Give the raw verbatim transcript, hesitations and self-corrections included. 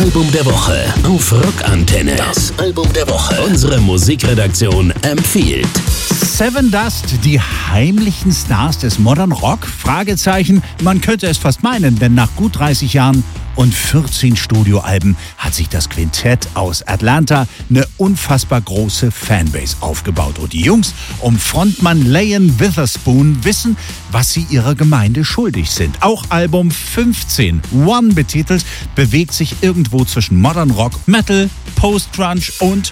Album der Woche auf Rockantenne. Das Album der Woche. Unsere Musikredaktion empfiehlt. Seven Dust, die heimlichen Stars des Modern Rock? Fragezeichen. Man könnte es fast meinen, denn nach gut dreißig Jahren und vierzehn Studioalben hat sich das Quintett aus Atlanta eine unfassbar große Fanbase aufgebaut. Und die Jungs um Frontmann Liam Witherspoon wissen, was sie ihrer Gemeinde schuldig sind. Auch Album fünfzehn, One betitelt, bewegt sich irgendwo zwischen Modern Rock, Metal, Post-Grunge und